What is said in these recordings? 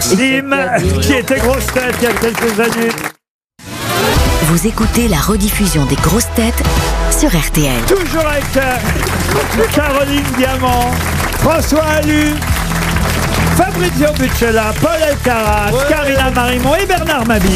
Maxime, qui était grosse tête il y a quelques années. Vous écoutez la rediffusion des grosses têtes sur RTL. Toujours avec Caroline Diamant, François Allu, Fabrizio Buccella, Paul Elkarat, Karina Marimont et Bernard Mabille.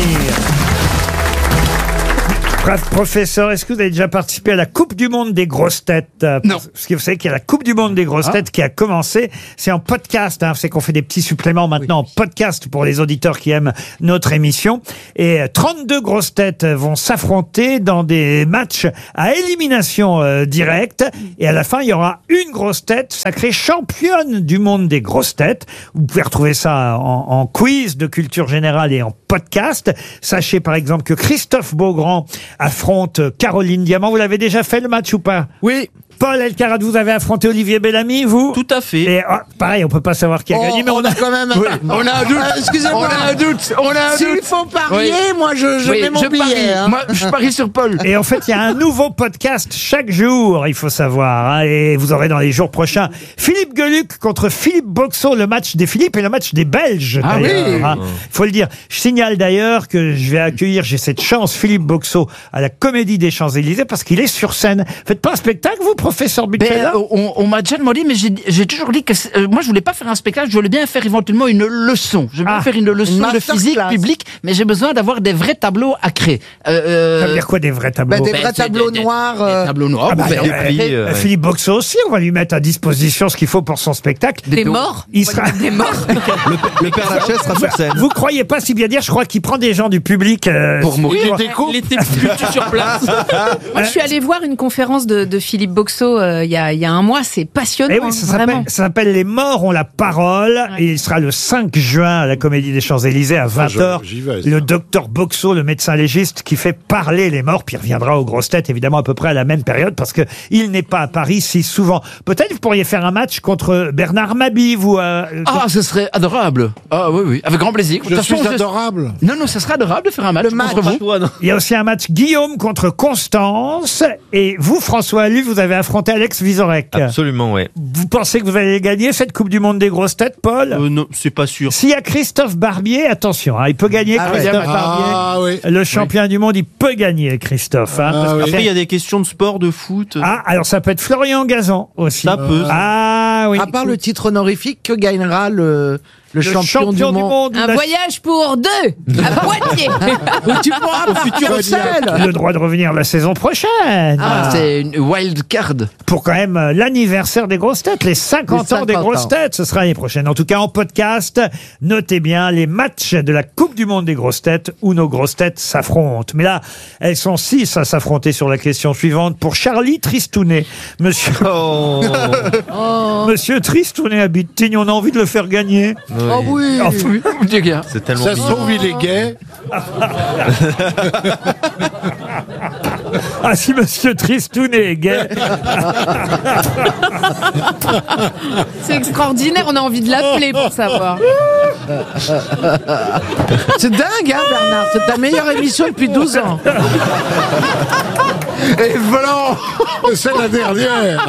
Bref, professeur, est-ce que vous avez déjà participé à la Coupe du Monde des grosses têtes? Non. Parce que vous savez qu'il y a la Coupe du Monde des grosses têtes qui a commencé. C'est en podcast. C'est qu'on fait des petits suppléments maintenant en podcast pour les auditeurs qui aiment notre émission. Et 32 grosses têtes vont s'affronter dans des matchs à élimination directe. Et à la fin, il y aura une grosse tête sacrée championne du monde des grosses têtes. Vous pouvez retrouver ça en quiz de culture générale et en podcast. Sachez par exemple que Christophe Beaugrand affronte Caroline Diamant. Vous l'avez déjà fait le match ou pas? Oui. Paul Elkarat, vous avez affronté Olivier Bellamy, vous? Tout à fait. Et pareil, on peut pas savoir qui a gagné, mais on a quand même On a un doute. excusez-moi. On a un doute. On a un S'il doute. faut parier, moi je mets mon billet. parie. Moi, je parie sur Paul. Et en fait, il y a un nouveau podcast chaque jour, il faut savoir. Et vous aurez dans les jours prochains Philippe Gueluc contre Philippe Boxeau, le match des Philippe et le match des Belges. Ah d'ailleurs, oui. Il faut le dire. Je signale d'ailleurs que je vais accueillir, j'ai cette chance, Philippe Boxeau à la Comédie des Champs-Élysées parce qu'il est sur scène. Faites pas un spectacle, vous, professeur Buccella? On m'a déjà demandé, mais j'ai toujours dit que moi je voulais pas faire un spectacle, je voulais bien faire éventuellement une leçon. Je voulais bien faire une leçon de physique publique, mais j'ai besoin d'avoir des vrais tableaux à créer. Ça veut dire quoi des vrais tableaux? Des vrais tableaux noirs. Des tableaux noirs. Philippe Boxeau aussi, on va lui mettre à disposition ce qu'il faut pour son spectacle. Des morts? Il sera... Des morts? Le Père Lachaise sera sur scène. Vous croyez pas si bien dire, je crois qu'il prend des gens du public Pour mourir. Il était plutôt sur place. Moi, je suis allée voir une conférence de Philippe Boxeau il y a un mois. C'est passionnant. Eh oui, ça vraiment. s'appelle Les Morts ont la parole. Ouais. Et il sera le 5 juin à la Comédie des Champs-Élysées à 20h. j'y vais, Le docteur Boxeau, le médecin légiste, qui fait parler les morts. Puis il reviendra aux grosses têtes, évidemment, à peu près à la même période, parce que il n'est pas à Paris si souvent. Peut-être vous pourriez faire un match contre Bernard Mabille, vous. Ah, ce serait adorable. Ah oui, oui, avec grand plaisir. De toute façon, adorable. Non, ça serait adorable de faire un match contre vous. Il y a aussi un match Guillaume contre Constance. Et vous, François Allu, vous avez affronté Alex Vizorek. Absolument, ouais. Vous pensez que vous allez gagner cette Coupe du Monde des grosses têtes, Paul? Non, c'est pas sûr. S'il y a Christophe Barbier, attention, il peut gagner, Christophe Barbier. oui. Le champion du monde, il peut gagner, Christophe. Parce que Après, il y a des questions de sport, de foot. alors ça peut être Florian Gazan aussi. Ça peut. Ah oui. À part le titre honorifique, que gagnera le champion du monde? Un voyage pour deux à Poitiers. Tu pourras partir seul. Le droit de revenir la saison prochaine. C'est une wild card. Pour quand même l'anniversaire des grosses têtes, les 50 ans des grosses têtes, ce sera l'année prochaine. En tout cas, en podcast, notez bien les matchs de la Coupe du Monde des grosses têtes où nos grosses têtes s'affrontent. Mais là, elles sont 6 à s'affronter sur la question suivante. Pour Charlie Tristounet, monsieur... Monsieur Tristounet habite Tignes, on a envie de le faire gagner. Oh oui. C'est tellement Ça se trouve, il est gay. Ah, si monsieur Tristounet est gay. C'est extraordinaire, on a envie de l'appeler pour savoir. C'est dingue, hein, Bernard? C'est ta meilleure émission depuis 12 ans. Et voilà, c'est la dernière.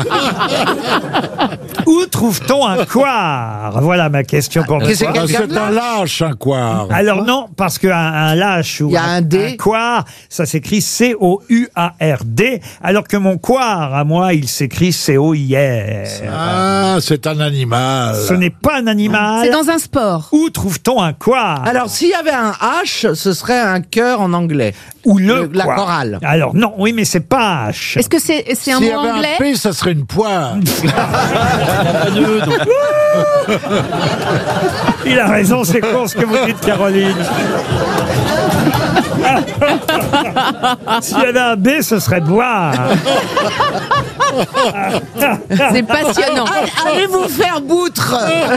Où trouve-t-on un quart? Voilà ma question pour vous. C'est quelqu'un C'est de un lâche. lâche, un quart. Alors non, parce qu'un lâche ou Il y a un D. quart, ça s'écrit C-O-U-A-R-D, alors que mon quart, à moi, il s'écrit C-O-I-R. Ah, c'est un animal. Ce n'est pas un animal. C'est dans un sport. Où trouve-t-on un quart? Alors, s'il y avait un H, ce serait un cœur en anglais. Ou le la quart. chorale. Alors non, oui, mais c'est pas H. Est-ce que c'est un S'il y mot avait anglais? un P, ça serait une poire. Il a raison, c'est con ce que vous dites, Caroline. S'il y avait un B, ce serait boire. C'est passionnant. Allez vous faire boutre.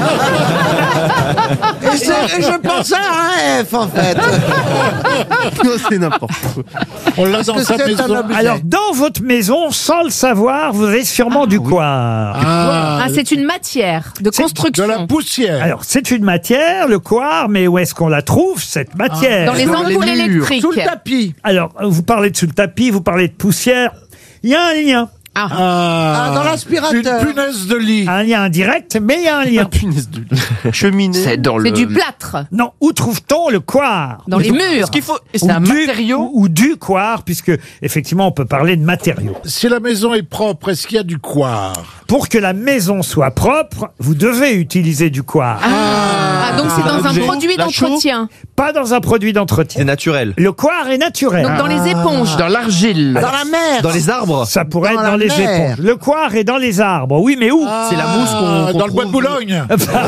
Et je pensais à un F, en fait. C'est n'importe quoi. On l'a dans sa c'est maison. un objet. Alors, dans votre maison, sans le savoir, vous avez sûrement du quart. Ah, c'est une matière de C'est construction. De la poussière. Alors, c'est une matière, le quart, mais où est-ce qu'on la trouve, cette matière? Dans les ampoules électriques. Sous le tapis. Alors, vous parlez de sous le tapis, vous parlez de poussière. Il y a un lien. Dans l'aspirateur. Une punaise de lit. Un lien indirect, mais il y a un lien. Punaise de cheminée. C'est dans C'est du plâtre. Non, où trouve-t-on le coire? Dans les murs. Est-ce qu'il faut. C'est Ou un du- matériau. ou du coire, puisque effectivement on peut parler de matériaux. Si la maison est propre, est-ce qu'il y a du coire? Pour que la maison soit propre, vous devez utiliser du coire. Donc c'est dans un l'objet. produit La chaux. d'entretien. Pas dans un produit d'entretien. C'est naturel. Le coire est naturel. Donc dans les éponges. Dans l'argile. Dans la mer. Dans les arbres. Ça pourrait Dans être dans la les mer. éponges. Le coire est dans les arbres. Oui, mais où C'est la mousse qu'on Dans le bois de trouve- Boulogne.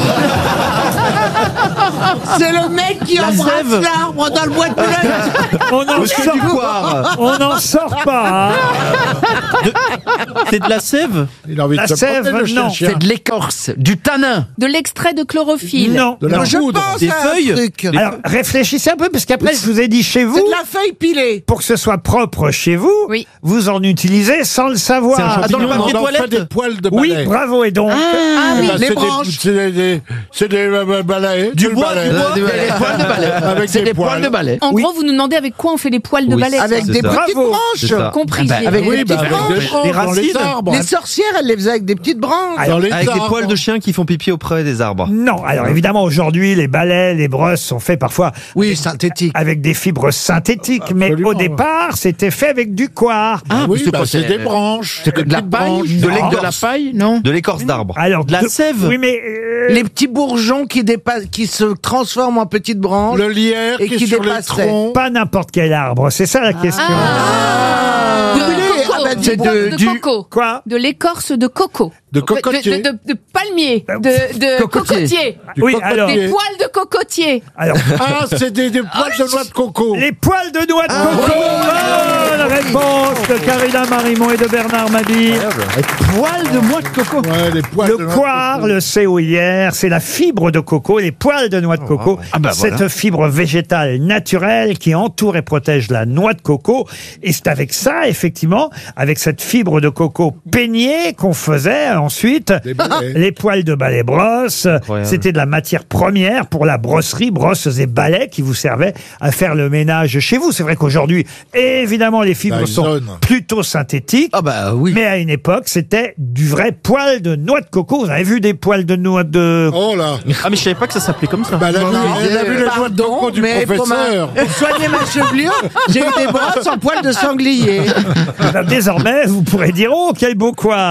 C'est le mec qui La embrasse sève. l'arbre dans le bois de Boulogne. On n'en Parce que sort, du coire. on n'en sort pas. hein. C'est de la sève. Il a envie La de se sève, promener, le non. chien. C'est de l'écorce. Du tanin. De l'extrait de chlorophylle. Non. De la Je poudre. pense Des à feuilles. un truc. Alors réfléchissez un peu, parce qu'après je vous ai dit chez C'est vous, de la feuille pilée. pour que ce soit propre chez vous, Oui. vous en utilisez sans le savoir. C'est un Dans le champignon, papier non, on en fait toilette. des poils de Oui, balai. bravo, et donc Eh oui, ben, les c'est branches. c'est des balais. Du le bois, balai. du bois. Les poils de balai. Avec C'est des des poils poils. de balai. En Oui. gros, vous nous demandez avec quoi on fait les poils de Oui, balai. Avec C'est des ça. petites Bravo. C'est branches. ça. Compris. Ah bah, Avec Oui, des bah, petites avec branches. des Des dans les racines. arbres. Les sorcières, elles les faisaient avec des petites branches. Dans les Avec des arbres. poils de chiens qui font pipi auprès des arbres. non. Alors évidemment, aujourd'hui, les balais, les brosses sont faits parfois Oui, synthétique. avec des fibres synthétiques, mais Absolument. au départ, c'était fait avec du coire. Oui, c'est bah, quoi, c'est c'est- des branches. C'est que des de la petites paille. branches. De Non. la paille, non. De l'écorce d'arbre. Alors De la sève. Oui, mais Les petits bourgeons qui se transforment en petites branches. Le lierre Et qui est qui sur les dépassaient. troncs. pas n'importe quel arbre. C'est ça la question. Vous voulez- coco. ah bah, Du c'est poil de du- coco. Quoi De l'écorce de coco. De cocotier. De palmier. De Cocotier. cocotier. Du Oui, cocotier. alors- Des poils de cocotier. Alors, Ah, c'est des poils de noix de coco. les poils de noix de coco. Bonne réponse de Karina Marimon et de Bernard Mabille. Poils de noix de coco. Ouais, les poils de Le noix de coire, coco. le COIR, c'est la fibre de coco, les poils de noix de coco. Ah bah Cette voilà. fibre végétale naturelle qui entoure et protège la noix de coco. Et c'est avec ça, effectivement, avec cette fibre de coco peignée qu'on faisait ensuite Des balais. les poils de balai brosse. Incroyable. C'était de la matière première pour la brosserie, brosses et balais qui vous servaient à faire le ménage chez vous. C'est vrai qu'aujourd'hui, évidemment, les fibres sont Dyson. plutôt synthétiques. Ah bah oui. Mais à une époque, c'était du vrai poil de noix de coco. Vous avez vu des poils de noix de... Oh là. Ah, mais je savais pas que ça s'appelait comme ça. Bah, elle a vu les noix de Pardon, coco du mais pour professeur. soigner ma chevelure, j'ai eu des brosses en poils de sanglier. Ben, désormais, vous pourrez dire « Oh, quel beau coire !»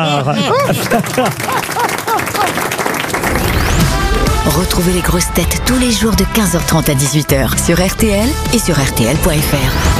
Retrouvez les grosses têtes tous les jours de 15h30 à 18h sur RTL et sur RTL.fr.